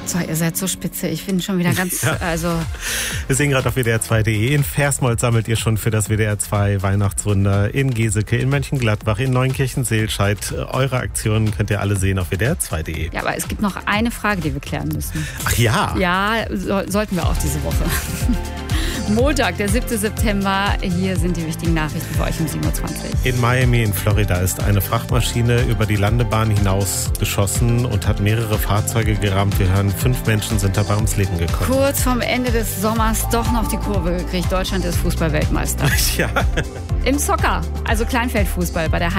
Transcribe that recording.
So, ihr seid so spitze. Ich bin schon wieder ganz, Wir sehen gerade auf WDR2.de. In Versmold sammelt ihr schon für das WDR2 Weihnachtswunder. In Geseke, in Mönchengladbach, in Neunkirchen-Seelscheid. Eure Aktionen könnt ihr alle sehen auf WDR2.de. Ja, aber es gibt noch eine Frage, die wir klären müssen. Ach ja? Ja, sollten wir auch diese Woche. Montag, der 7. September. Hier sind die wichtigen Nachrichten für euch um 7.20 Uhr. In Miami in Florida ist eine Frachtmaschine über die Landebahn hinaus geschossen und hat mehrere Fahrzeuge gerammt. Wir hören, 5 Menschen sind dabei ums Leben gekommen. Kurz vorm Ende des Sommers doch noch die Kurve gekriegt. Deutschland ist Fußball-Weltmeister. Ja. Im Soccer, also Kleinfeldfußball bei der